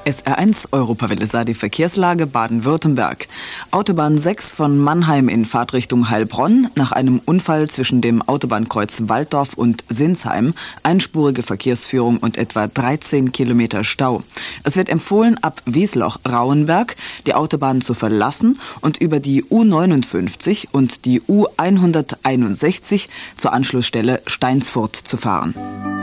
SR1 Europawelle sah die Verkehrslage Baden-Württemberg. Autobahn 6 von Mannheim in Fahrtrichtung Heilbronn. Nach einem Unfall zwischen dem Autobahnkreuz Walddorf und Sinsheim. Einspurige Verkehrsführung und etwa 13 Kilometer Stau. Es wird empfohlen, ab Wiesloch-Rauenberg die Autobahn zu verlassen und über die U59 und die U161 zur Anschlussstelle Steinsfurt zu fahren.